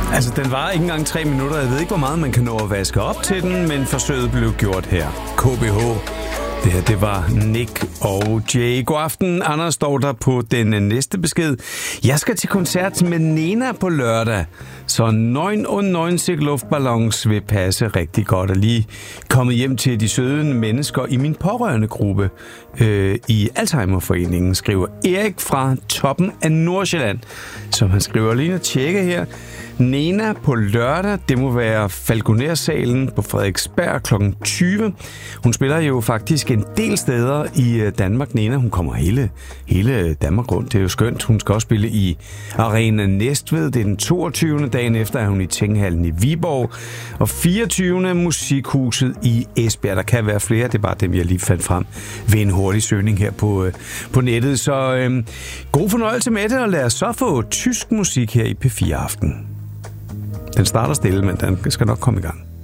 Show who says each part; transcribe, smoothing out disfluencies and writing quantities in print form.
Speaker 1: Altså, den var ikke engang 3 minutter. Jeg ved ikke, hvor meget man kan nå at vaske op til den, men forsøget blev gjort her. KBH. Det her, det var Nick og Jay. God aften. Anders står der på den næste besked. Jeg skal til koncert med Nena på lørdag, så 99 luftballons vil passe rigtig godt. Og lige kommet hjem til de søde mennesker i min pårørende gruppe i Alzheimerforeningen, skriver Erik fra toppen af Nordsjælland, som han skriver lige at tjekke her. Nena på lørdag, det må være Falconer-salen på Frederiksberg kl. 20. Hun spiller jo faktisk en del steder i Danmark. Nena, hun kommer hele Danmark rundt. Det er jo skønt. Hun skal også spille i Arena Næstved. Det er den 22. dagen efter, er hun i Tinghallen i Viborg. Og 24. Musikhuset i Esbjerg. Der kan være flere, det er bare dem, jeg lige fandt frem ved en hurtig søgning her på nettet. Så god fornøjelse med det, og lad os så få tysk musik her i P4 Aften. Den starter stille, men den skal nok komme i gang.